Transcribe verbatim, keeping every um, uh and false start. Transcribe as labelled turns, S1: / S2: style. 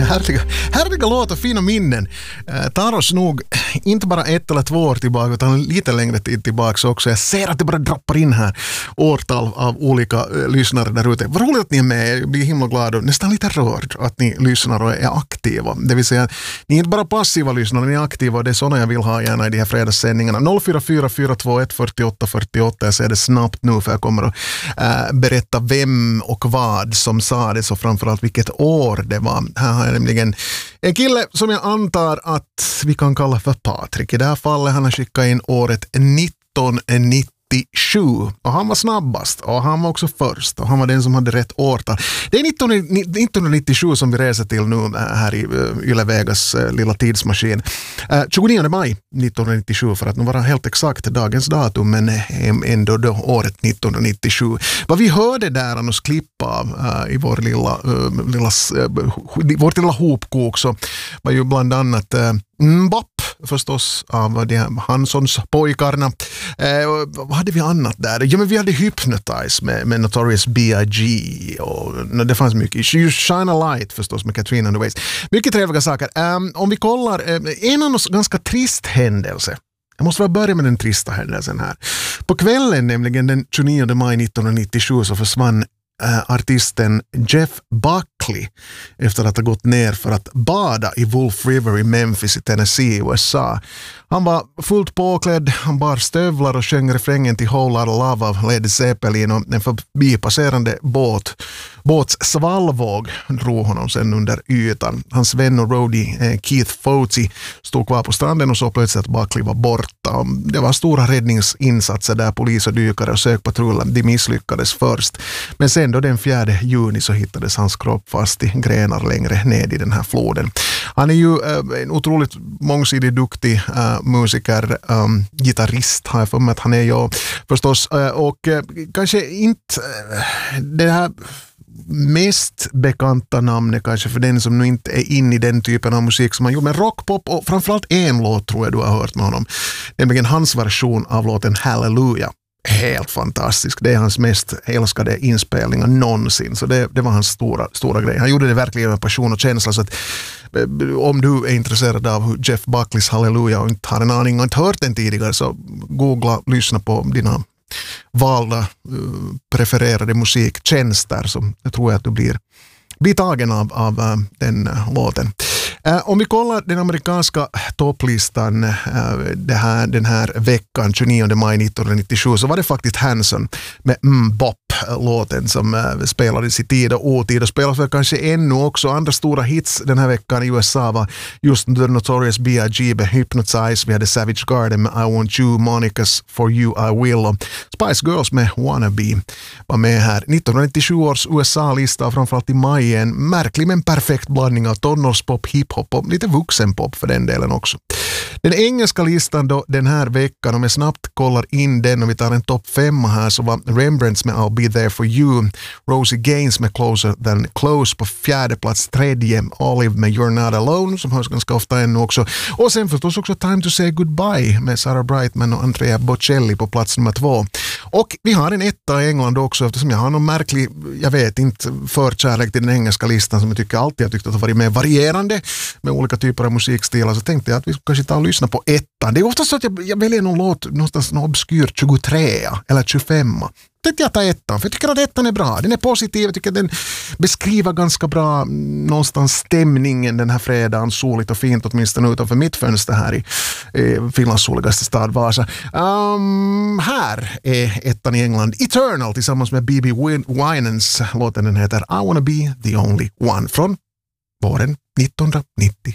S1: härliga, härliga låtar, fina minnen. Eh, tar oss nog inte bara ett eller två år tillbaka utan lite längre tid tillbaka också. Jag ser att det bara droppar in här årtal av olika eh, lyssnare där ute. Vad roligt att ni är med. Jag blir himla glad och nästan lite rörd att ni lyssnar och är aktiva. Det vill säga, ni är inte bara passiva lyssnare, ni är aktiva och det är sådana jag vill ha gärna i de här fredagssändningarna. noll fyra fyra fyra två ett fyra åtta fyra åtta. Jag ser det snabbt nu för jag kommer att äh, berätta vem och vad som sa det, så framförallt vilket år det var. Här har jag nämligen en kille som jag antar att vi kan kalla för Patrik. I det här fallet han har skickat in året nittonhundranittiosju och han var snabbast och han var också först och han var den som hade rätt årtal. Det är nittonhundranittiosju som vi reser till nu här i Yle Vegas lilla tidsmaskin. tjugonionde maj nittonhundranittiosju för att nu vara helt exakt dagens datum, men ändå då året nittonhundranittiosju. Vad vi hörde där annars klippa av uh, i vår lilla, uh, lilla uh, vårt lilla hopkok så var ju bland annat uh, Mbop förstås av de Hanssons pojkarna. Eh, vad hade vi annat där? Ja, men vi hade Hypnotize med, med Notorious B I G och no, det fanns mycket. Shine a Light förstås med Katrina and the Waves. Mycket trevliga saker. Um, om vi kollar, um, en av oss ganska trist händelse. Jag måste väl börja med den trista händelsen här. På kvällen, nämligen den tjugonionde maj nittonhundranittiosju, så försvann Uh, artisten Jeff Buckley efter att ha gått ner för att bada i Wolf River i Memphis i Tennessee i U S A. Han var fullt påklädd, han bar stövlar och sjöng refrängen till Whole Lotta Love av Led Zeppelin och en förbipasserande båt båts svallvåg drog honom sen under ytan. Hans vän och roadie eh, Keith Fogarty stod kvar på stranden och så plötsligt att Buckley var borta. Det var stora räddningsinsatser där polis och dykare och sökpatrullen, de misslyckades först. Men sen då den fjärde juni så hittades hans kropp fast i grenar längre ned i den här floden. Han är ju äh, en otroligt mångsidig, duktig äh, musiker, ähm, gitarrist har jag för mig att han är ju förstås. Äh, och äh, kanske inte äh, det här mest bekanta namnet kanske för den som nu inte är inne i den typen av musik som han gjorde, men rockpop och framförallt en låt tror jag du har hört med honom. Nämligen hans version av låten Hallelujah. Helt fantastisk. Det är hans mest älskade inspelningar någonsin. Så det, det var hans stora, stora grej. Han gjorde det verkligen med passion och känsla. Så att, om du är intresserad av Jeff Buckleys Hallelujah och inte har en aning och inte hört den tidigare, så googla, lyssna på dina valda, uh, prefererade musiktjänster, så jag tror jag att du blir, blir tagen av, av uh, den uh, låten. Uh, om vi kollar den amerikanska topplistan uh, det här, den här veckan, tjugonionde maj nittonhundranittiosju, så var det faktiskt Hanson med Mbop, låten som uh, spelades i tid och otid och spelas för kanske ännu också. Andra stora hits den här veckan i U S A var just The Notorious B I G med Hypnotize, vi hade Savage Garden med I Want You, Monica's For You I Will och Spice Girls med Wannabe var med här. nittonhundranittiosju års U S A-lista och framförallt i maj en märklig men perfekt blandning av tonårspop, hiphop och lite vuxenpop för den delen också. Den engelska listan då den här veckan, om jag snabbt kollar in den och vi tar en topp femma här, så var Rembrandts med I'll Be There For You, Rosie Gaines med Closer Than Close på fjärde plats, tredje Olive med You're Not Alone som hörs ganska ofta ännu också, och sen förstås också Time To Say Goodbye med Sarah Brightman och Andrea Bocelli på plats nummer två. Och vi har en etta i England också, eftersom jag har någon märklig, jag vet inte, förkärlek till den engelska listan som jag tycker alltid jag tyckte att det varit mer varierande med olika typer av musikstilar, så tänkte jag att vi kanske ta och lyssna på ettan. Det är ofta så att jag, jag väljer någon låt någonstans någon obskyr tjugotre eller tjugofem. Tänkte jag ta ettan, för jag tycker att ettan är bra. Den är positiv, jag tycker att den beskriver ganska bra någonstans stämningen den här fredagen, soligt och fint åtminstone utanför mitt fönster här i, i Finlands soligaste stad Vasa. Um, här är ettan i England, Eternal tillsammans med B B Winans. Låten den heter I Wanna Be The Only One från våren nittonhundranittiosju.